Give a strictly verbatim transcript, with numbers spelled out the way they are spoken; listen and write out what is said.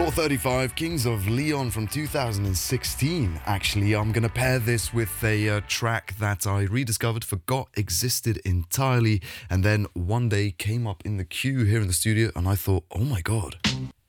four thirty-five, Kings of Leon from two thousand sixteen. Actually, I'm going to pair this with a uh, track that I rediscovered, forgot existed entirely, and then one day came up in the queue here in the studio, and I thought, oh my god,